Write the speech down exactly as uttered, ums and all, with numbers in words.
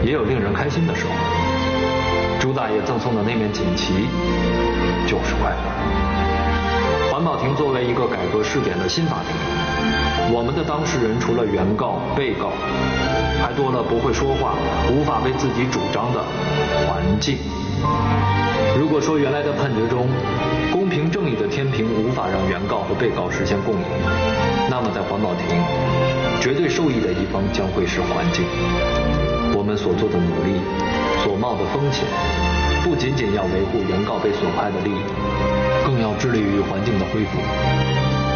也有令人开心的时候。朱大爷赠送的那面锦旗就是快乐。环保庭作为一个改革试点的新法庭，我们的当事人除了原告、被告，还多了不会说话、无法为自己主张的环境。如果说原来的判决中，公平正义的天平无法让原告和被告实现共赢，那么在环保庭，绝对受益的一方将会是环境。我们所做的努力，所冒的风险，不仅仅要维护原告被损害的利益，更要致力于环境的恢复。